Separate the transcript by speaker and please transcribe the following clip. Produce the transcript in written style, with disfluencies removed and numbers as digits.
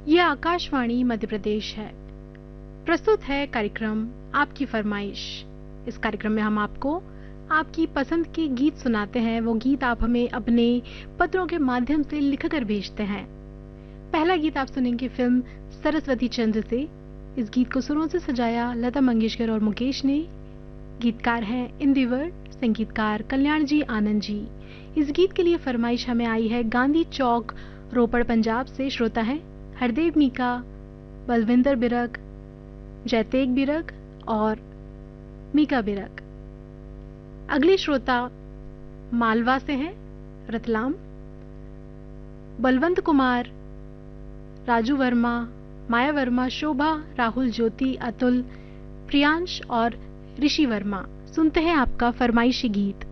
Speaker 1: ये आकाशवाणी मध्य प्रदेश है। प्रस्तुत है कार्यक्रम आपकी फरमाइश। इस कार्यक्रम में हम आपको आपकी पसंद के गीत सुनाते हैं। वो गीत आप हमें अपने पत्रों के माध्यम से लिखकर भेजते हैं। पहला गीत आप सुनेंगे फिल्म सरस्वती चंद्र से। इस गीत को सुरों से सजाया लता मंगेशकर और मुकेश ने। गीतकार हैं इंदिवर, संगीतकार कल्याण जी आनंद जी। इस गीत के लिए फरमाइश हमें आई है गांधी चौक, रोपड़, पंजाब से। श्रोता है हरदेव मीका, बलविंदर बिरक, जयतेग बिरक और मीका बिरक। अगले श्रोता मालवा से हैं, रतलाम। बलवंत कुमार, राजू वर्मा, माया वर्मा, शोभा, राहुल, ज्योति, अतुल, प्रियांश और ऋषि वर्मा। सुनते हैं आपका फरमाइशी गीत।